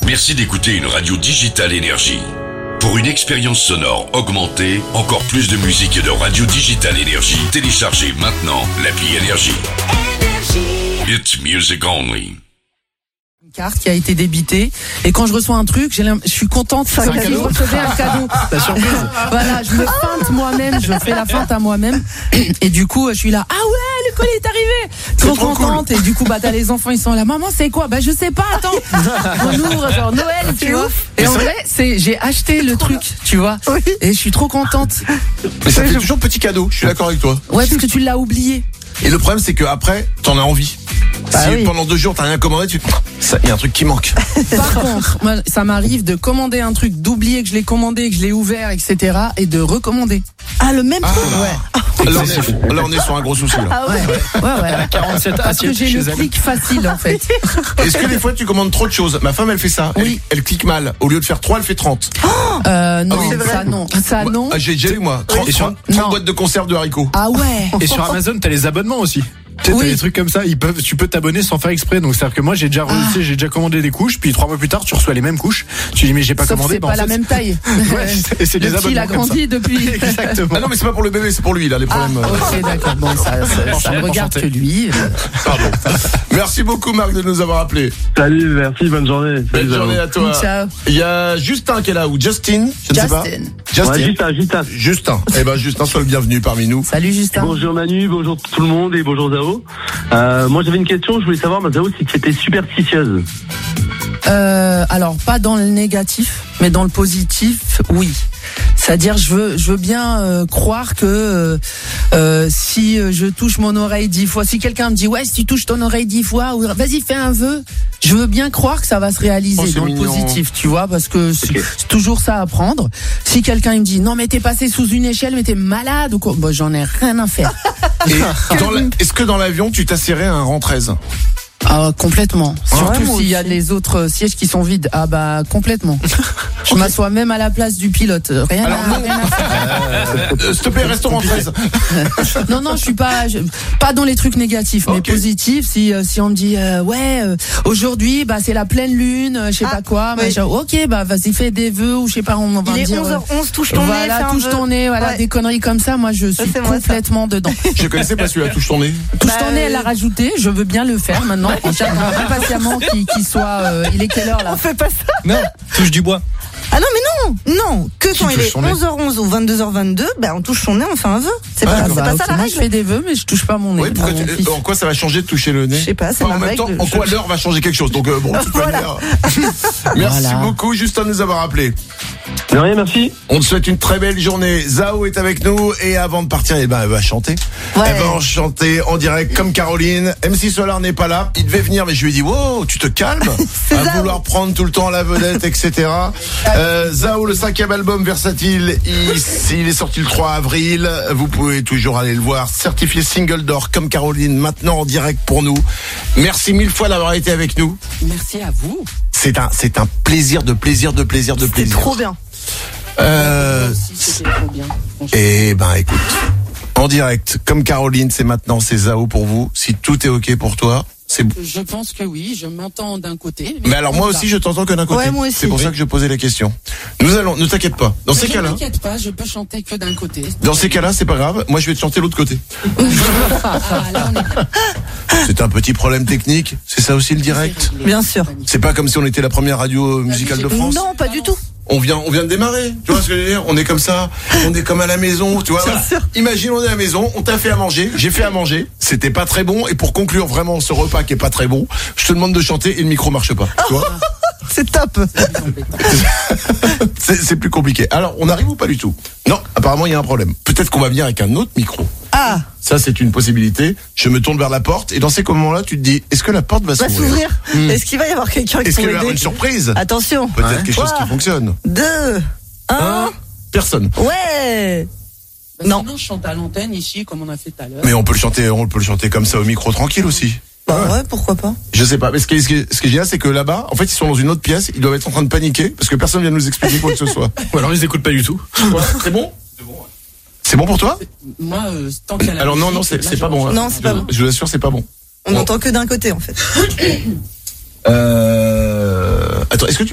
Merci d'écouter une radio Digital Énergie. Pour une expérience sonore augmentée, encore plus de musique et de radio Digital Énergie, téléchargez maintenant l'appli Énergie. It's music only. Une carte qui a été débitée et quand je reçois un truc, je suis contente. C'est un si cadeau. je recevais un cadeau. La surprise. Voilà, je me feinte moi-même, je fais la feinte à moi-même et du coup je suis là. Ah ouais, le colis est arrivé. Trop contente et du coup t'as les enfants, ils sont là. Maman, c'est quoi? Je sais pas. Attends. On ouvre genre Noël, tu vois. Et en vrai, j'ai acheté le truc, tu vois. Oui. Et je suis trop contente. Mais ça fait toujours petit cadeau, je suis d'accord avec toi. Ouais, parce que tu l'as oublié. Et le problème, c'est que après, t'en as envie. Bah Si oui. pendant 2 jours, t'as rien commandé, il y a un truc qui manque. Par contre, moi, ça m'arrive de commander un truc, d'oublier que je l'ai commandé, que je l'ai ouvert, etc. et de recommander. Ah, le même truc. Ouais. Là, on est sur un gros souci, là. Ah ouais. Ouais. 47 Parce que assiettes j'ai chez le elle. clic facile en fait. Est-ce que des fois, tu commandes trop de choses? Ma femme, elle fait ça. Oui. Elle clique mal. Au lieu de faire 3, elle fait 30. Non, oui, c'est vrai. ça non. Ah, j'ai déjà eu, moi. 30 Non. boîtes de conserve de haricots. Ah ouais. Et sur Amazon, t'as les abonnements aussi. Tu sais, Oui. t'as des trucs comme ça, tu peux t'abonner sans faire exprès. Donc c'est-à-dire que moi j'ai déjà commandé des couches, puis 3 mois plus tard tu reçois les mêmes couches. Tu dis mais j'ai pas Sauf que commandé. c'est pas la même taille. Ouais, c'est des Le petit il a abonnements comme grandi ça. depuis. Exactement. Ah non, mais c'est pas pour le bébé, c'est pour lui, là, les Ah, problèmes. ok, d'accord. Bon, ça me regarde que lui. Pardon. Merci beaucoup, Marc, de nous avoir appelé. Salut, merci, bonne journée. Belle journée à toi. Ciao. Il y a Justin qui est là, ou Justin, je ne sais pas. Ouais, Justin. Justin. Eh ben, Justin, sois le bienvenu parmi nous. Salut Justin. Bonjour Manu, bonjour tout le monde et bonjour Zao. Moi j'avais une question, je voulais savoir, Zao, si tu étais superstitieuse. Alors pas dans le négatif, mais dans le positif, oui. C'est-à-dire, je veux bien croire que si je touche mon oreille 10 fois, si quelqu'un me dit ouais, si tu touches ton oreille 10 fois, ou vas-y fais un vœu, je veux bien croire que ça va se réaliser Oh, c'est dans mignon. le positif, tu vois, parce que c'est Ok. toujours ça à prendre. Si quelqu'un il me dit non mais t'es passé sous une échelle, mais t'es malade ou quoi, bah, j'en ai rien à faire. Et est-ce que dans l'avion, tu t'assierais un rang 13? Ah, complètement. Surtout moi s'il y a aussi. les autres sièges qui sont vides. Ah bah complètement. Je m'assois même à la place du pilote. Rien Alors, non. à faire. S'il te plaît, reste au rang 13. Non, je suis pas dans les trucs négatifs, mais Ok. positifs. Si on me dit aujourd'hui c'est la pleine lune, je sais Ah, pas quoi, oui. machin, ok vas-y fais des vœux ou je sais pas, on va Il me est dire 11h11, touche ton nez, voilà, fais un touche vœu. ton nez, voilà, Ouais. des conneries comme ça. Moi je suis c'est moi, ça. complètement dedans. Je connaissais pas celui-là, touche ton nez. Touche Bah, ton nez, elle l'a rajouté. Je veux bien le faire maintenant. J'attends impatiemment qu'il soit. Il est quelle heure là? On fait pas ça. Non, touche du bois. Ah non, mais non, que quand il touche est son nez 11h11 ou 22h22, on touche son nez, on fait un vœu. C'est pas, d'accord. c'est pas ok, ça la moi je règle. fais des vœux, mais je touche pas mon nez. Oui, pourquoi Ah, mon fils. en quoi ça va changer de toucher le nez? Je sais pas, c'est Enfin, ma en même temps, règle, en quoi l'heure va changer quelque chose? Donc bon, de toute Voilà. manière. Merci Voilà. beaucoup, Justin, de nous avoir appelé. De rien, merci. On te souhaite une très belle journée. Zao est avec nous et avant de partir, elle va chanter. Ouais. Elle va chanter en direct comme Caroline. MC Solar n'est pas là. Il devait venir, mais je lui ai dit, wow, tu te calmes à Zao. vouloir prendre tout le temps la vedette, etc. Zao, le 5e album Versatile, il est sorti le 3 avril. Vous pouvez toujours aller le voir. Certifié single d'or comme Caroline, maintenant en direct pour nous. Merci 1000 fois d'avoir été avec nous. Merci à vous. C'est un plaisir de plaisir. C'est trop bien. Si, c'était trop bien. franchement. Eh ben écoute, en direct, comme Caroline, c'est maintenant, c'est Zao pour vous. Si tout est ok pour toi, c'est bon. Je pense que oui, je m'entends d'un côté. Mais alors moi aussi, je t'entends que d'un côté. Ouais, moi aussi. C'est pour ça que je posais la question. Nous allons, ne t'inquiète pas. Dans ces Ne cas-là, t'inquiète pas, je peux chanter que d'un côté. c'est pas grave. Moi, je vais te chanter l'autre côté. Ah, là, on est C'est un petit problème technique. C'est ça aussi le direct. Bien sûr. C'est pas comme si on était la première radio musicale de France. Non, pas du tout. On vient de démarrer. Tu vois ce que je veux dire? On est comme ça. On est comme à la maison. Tu vois, voilà. Imagine, on est à la maison. On t'a fait à manger. J'ai fait à manger. C'était pas très bon. Et pour conclure vraiment ce repas qui est pas très bon, je te demande de chanter et le micro marche pas. Tu vois? C'est top. C'est plus compliqué. Alors, on arrive ou pas du tout? Non, apparemment, il y a un problème. Peut-être qu'on va venir avec un autre micro. Ah, Ça, c'est une possibilité. Je me tourne vers la porte. Et dans ces moments-là, tu te dis, est-ce que la porte va va s'ouvrir? s'ouvrir. Est-ce qu'il va y avoir quelqu'un qui Est-ce qu'il va y pourrait avoir une aider? surprise? Attention. Peut-être quelque chose qui 3, fonctionne. 2, 1. Personne. Ouais. Non. Sinon, je chante à l'antenne ici, comme on a fait tout à l'heure. Mais on peut le chanter comme ça au micro tranquille aussi. Ouais, pourquoi pas. Je sais pas, mais ce qui est génial, c'est que là-bas, en fait, ils sont dans une autre pièce, ils doivent être en train de paniquer, parce que personne vient nous expliquer quoi que ce soit. Ah, bah, Ou alors ils écoutent pas du tout. C'est bon? C'est bon pour toi? Moi, tant qu'il y a la Alors non, musique, c'est là, pas bon. hein. Non, c'est pas bon. Je vous assure, c'est pas bon. On n'entend que d'un côté en fait. Attends, est-ce que tu